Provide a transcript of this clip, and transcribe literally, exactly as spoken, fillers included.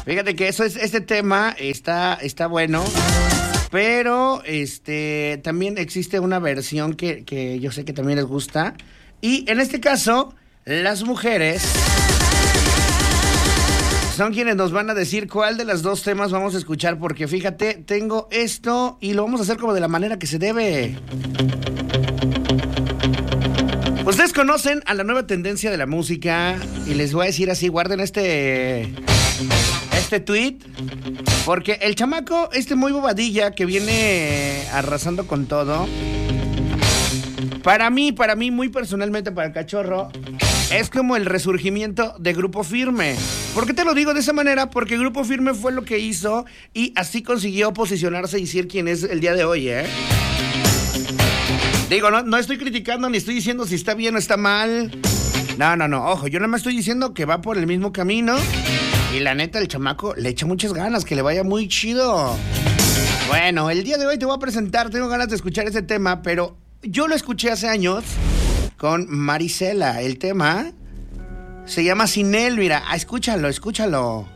Fíjate que eso es, este tema está, está bueno, pero este también existe una versión que, que yo sé que también les gusta. Y en este caso, las mujeres son quienes nos van a decir cuál de los dos temas vamos a escuchar, porque fíjate, tengo esto y lo vamos a hacer como de la manera que se debe. Ustedes conocen a la nueva tendencia de la música y les voy a decir así, guarden este este tweet, porque el chamaco, este muy bobadilla que viene arrasando con todo, para mí, para mí, muy personalmente, para el cachorro, es como el resurgimiento de Grupo Firme. ¿Por qué te lo digo de esa manera? Porque Grupo Firme fue lo que hizo y así consiguió posicionarse y ser quien es el día de hoy, ¿eh? Digo, no, no estoy criticando ni estoy diciendo si está bien o está mal. No, no, no, ojo, yo nada más estoy diciendo que va por el mismo camino. Y la neta, el chamaco le echa muchas ganas, que le vaya muy chido. Bueno, el día de hoy te voy a presentar, tengo ganas de escuchar este tema, pero yo lo escuché hace años con Marisela. El tema se llama Sin Él, mira, ah, escúchalo, escúchalo.